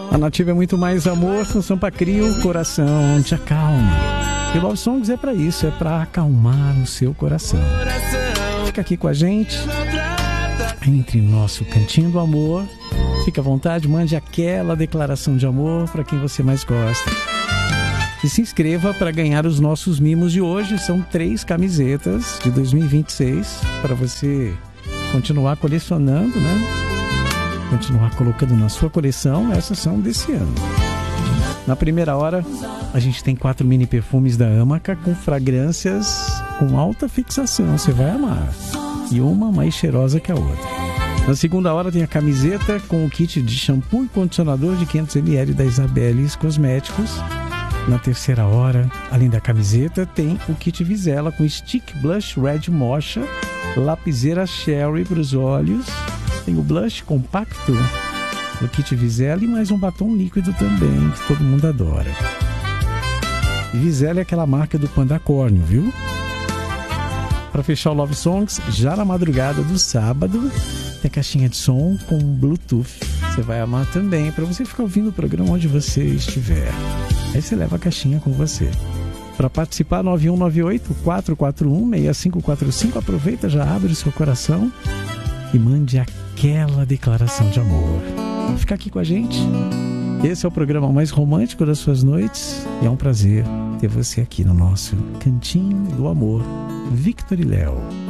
A Nativa é muito mais amor, no Sampa cria o coração, te acalma. E Love Songs é pra isso, é pra acalmar o seu coração. Fica aqui com a gente, entre no nosso cantinho do amor. Fica à vontade, mande aquela declaração de amor para quem você mais gosta. E se inscreva para ganhar os nossos mimos de hoje. São 3 camisetas de 2026 para você continuar colecionando, né? Continuar colocando na sua coleção. Essas são desse ano. Na primeira hora, a gente tem 4 mini perfumes da Amaca com fragrâncias com alta fixação. Você vai amar. E uma mais cheirosa que a outra. Na segunda hora tem a camiseta com o kit de shampoo e condicionador de 500ml da Isabelles Cosméticos. Na terceira hora, além da camiseta, tem o kit Vizela com stick blush red mocha, lapiseira cherry para os olhos. Tem o blush compacto do kit Vizela e mais um batom líquido também, que todo mundo adora. E Vizela é aquela marca do Pandacórnio, viu? Para fechar o Love Songs, já na madrugada do sábado, tem caixinha de som com Bluetooth. Você vai amar também, para você ficar ouvindo o programa onde você estiver. Aí você leva a caixinha com você. Para participar, 9198-441-6545. Aproveita, já abre o seu coração e mande aquela declaração de amor. Vamos ficar aqui com a gente. Esse é o programa mais romântico das suas noites. E é um prazer ter você aqui no nosso Cantinho do Amor. Victor e Léo.